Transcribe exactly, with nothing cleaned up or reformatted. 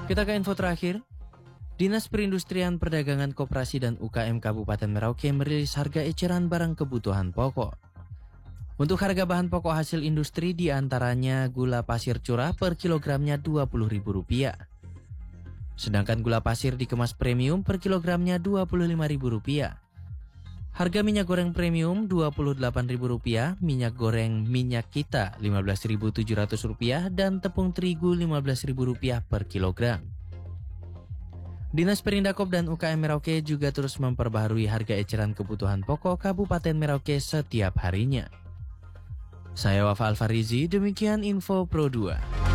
Kita ke info terakhir. Dinas Perindustrian Perdagangan Koperasi dan U K M Kabupaten Merauke merilis harga eceran barang kebutuhan pokok. Untuk harga bahan pokok hasil industri diantaranya gula pasir curah per kilogramnya dua puluh ribu rupiah. Sedangkan gula pasir dikemas premium per kilogramnya dua puluh lima ribu rupiah. Harga minyak goreng premium dua puluh delapan ribu rupiah, minyak goreng minyak kita lima belas ribu tujuh ratus rupiah, dan tepung terigu lima belas ribu rupiah per kilogram. Dinas Perindakop dan U K M Merauke juga terus memperbaharui harga eceran kebutuhan pokok Kabupaten Merauke setiap harinya. Saya Wafa Alfarizi, demikian info Pro dua.